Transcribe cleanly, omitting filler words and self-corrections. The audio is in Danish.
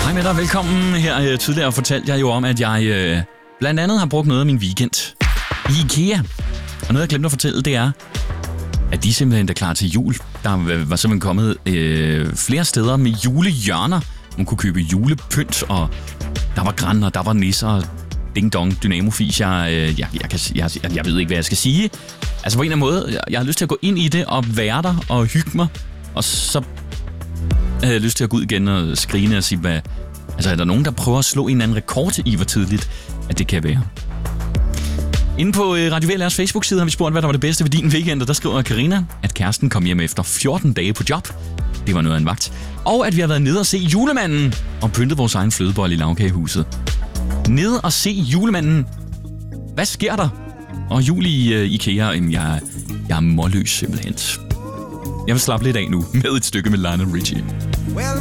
Hej med dig, velkommen. Her tidligere fortalte jeg jo om, at jeg blandt andet har brugt noget af min weekend i IKEA. Og noget jeg glemte at fortælle, det er, at de simpelthen er klar til jul. Der var simpelthen kommet flere steder med julehjørner. Man kunne købe julepynt, og der var gran, og der var nisser, ding dong, dynamofis. Jeg ved ikke, hvad jeg skal sige. Altså på en eller anden måde, jeg har lyst til at gå ind i det og være der og hygge mig. Og så havde jeg lyst til at gå ud igen og skrine og sige, hvad... Altså er der nogen, der prøver at slå en eller anden rekord i, hvor tidligt at det kan være? Inde på Radio VLR's Facebook-side har vi spurgt, hvad der var det bedste ved din weekend, og der skriver Karina, at kæresten kom hjem efter 14 dage på job. Det var noget af en vagt. Og at vi har været nede og se julemanden og pyntet vores egen flødebolle i lavkagehuset. Nede og se julemanden. Hvad sker der? Og jul i IKEA, jeg er målløs simpelthen. Jeg vil slappe lidt af nu med et stykke med Lionel Richie.